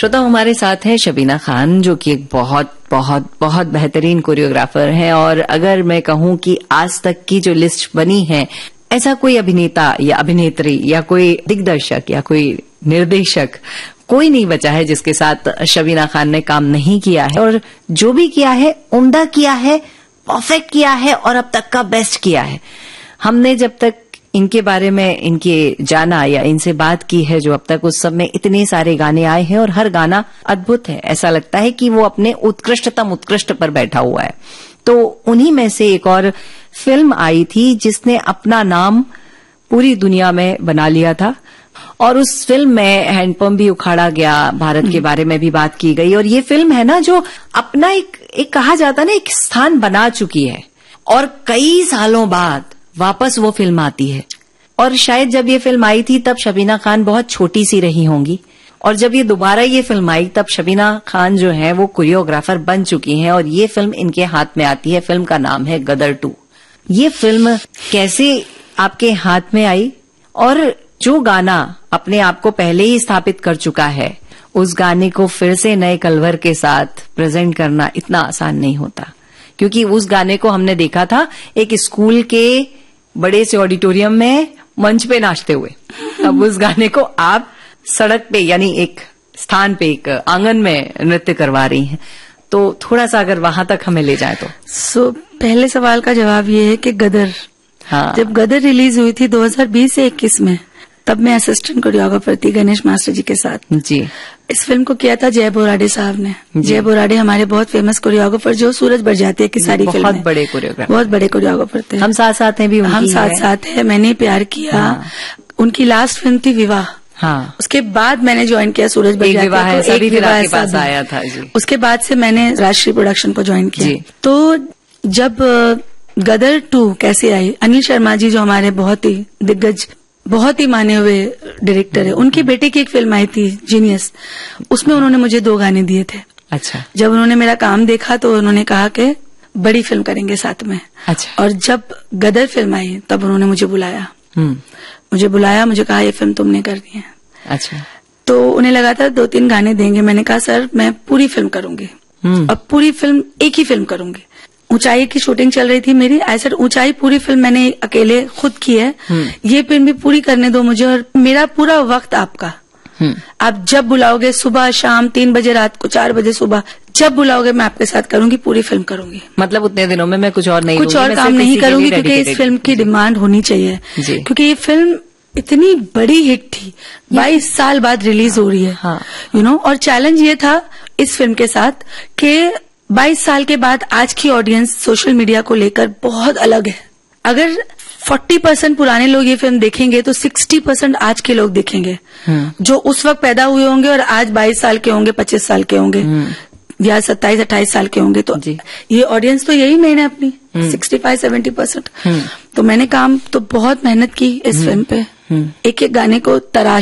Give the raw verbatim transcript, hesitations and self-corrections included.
श्रोता, हमारे साथ है शबीना खान, जो कि एक बहुत बहुत बहुत बेहतरीन कोरियोग्राफर हैं। और अगर मैं कहूं कि आज तक की जो लिस्ट बनी है, ऐसा कोई अभिनेता या अभिनेत्री या कोई दिग्दर्शक या कोई निर्देशक कोई नहीं बचा है जिसके साथ शबीना खान ने काम नहीं किया है। और जो भी किया है, उम्दा किया है, परफेक्ट किया है और अब तक का बेस्ट किया है। हमने जब तक इनके बारे में इनके जाना या इनसे बात की है, जो अब तक उस सब में इतने सारे गाने आए हैं और हर गाना अद्भुत है। ऐसा लगता है कि वो अपने उत्कृष्टतम उत्कृष्ट पर बैठा हुआ है। तो उन्हीं में से एक और फिल्म आई थी जिसने अपना नाम पूरी दुनिया में बना लिया था, और उस फिल्म में हैंडपंप भी उखाड़ा गया, भारत के बारे में भी बात की गई। और ये फिल्म है ना, जो अपना एक, एक कहा जाता ना, एक स्थान बना चुकी है। और कई सालों बाद वापस वो फिल्म आती है। और शायद जब ये फिल्म आई थी तब शबीना खान बहुत छोटी सी रही होंगी, और जब ये दोबारा ये फिल्म आई तब शबीना खान जो है वो कोरियोग्राफर बन चुकी हैं। और ये फिल्म इनके हाथ में आती है। फिल्म का नाम है गदर टू। ये फिल्म कैसे आपके हाथ में आई, और जो गाना अपने आप को पहले ही स्थापित कर चुका है, उस गाने को फिर से नए कलवर के साथ प्रेजेंट करना इतना आसान नहीं होता। क्योंकि उस गाने को हमने देखा था एक स्कूल के बड़े से ऑडिटोरियम में मंच पे नाचते हुए। अब उस गाने को आप सड़क पे, यानी एक स्थान पे, एक आंगन में नृत्य करवा रही हैं। तो थोड़ा सा अगर वहां तक हमें ले जाए तो। सो so, पहले सवाल का जवाब ये है कि गदर, हाँ, जब गदर रिलीज हुई थी दो हज़ार बीस से इक्कीस में, तब मैं असिस्टेंट कोरियोग्राफर थी गणेश मास्टर जी के साथ। जी। इस फिल्म को किया था जय बोराडे साहब ने। जय बोराडे हमारे बहुत फेमस कोरियोग्राफर, जो सूरज बरजातिया की सारी फिल्म, बहुत बड़े कोरियोग्राफर, बहुत बड़े कोरियोग्राफर थे। हम साथ साथ हैं भी, हम साथ साथ हैं। मैंने प्यार किया, हाँ। उनकी लास्ट फिल्म थी विवाह। हाँ। उसके बाद मैंने ज्वाइन किया सूरज बरजातिया को। एक विवाह के पास आया था जी। उसके बाद से मैंने राष्ट्रीय प्रोडक्शन को ज्वाइन किया। तो जब गदर टू कैसे आई, अनिल शर्मा जी जो हमारे बहुत ही दिग्गज, बहुत ही माने हुए डायरेक्टर है, उनकी बेटे की एक फिल्म आई थी जीनियस, उसमें उन्होंने मुझे दो गाने दिए थे। अच्छा। जब उन्होंने मेरा काम देखा तो उन्होंने कहा कि बड़ी फिल्म करेंगे साथ में। अच्छा। और जब गदर फिल्म आई तब उन्होंने मुझे बुलाया। मुझे बुलाया, मुझे कहा ये फिल्म तुमने करनी है। अच्छा। तो उन्हें लगा था दो तीन गाने देंगे। मैंने कहा सर मैं पूरी फिल्म करूंगी, और पूरी फिल्म एक ही फिल्म करूंगी। ऊंचाई की शूटिंग चल रही थी मेरी। ऐसा ऊंचाई पूरी फिल्म मैंने अकेले खुद की है। ये फिल्म भी पूरी करने दो मुझे, और मेरा पूरा वक्त आपका। आप जब बुलाओगे, सुबह शाम, तीन बजे रात को, चार बजे सुबह, जब बुलाओगे मैं आपके साथ करूंगी, पूरी फिल्म करूंगी। मतलब उतने दिनों में मैं कुछ और नहीं कुछ और काम नहीं करूंगी, क्योंकि इस फिल्म की डिमांड होनी चाहिए। क्योंकि ये फिल्म इतनी बड़ी हिट थी, बाईस साल बाद रिलीज हो रही है, हाँ। यू नो और चैलेंज ये था इस फिल्म के साथ कि बाईस साल के बाद आज की ऑडियंस सोशल मीडिया को लेकर बहुत अलग है। अगर चालीस परसेंट पुराने लोग ये फिल्म देखेंगे तो साठ परसेंट आज के लोग देखेंगे, जो उस वक्त पैदा हुए होंगे और आज बाईस साल के होंगे, पच्चीस साल के होंगे, या सत्ताईस अट्ठाईस साल के होंगे। तो ये ऑडियंस तो यही मेन है अपनी, सिक्सटी फाइव सेवेंटी परसेंट। तो मैंने काम तो बहुत मेहनत की इस फिल्म पे, एक एक गाने को तराश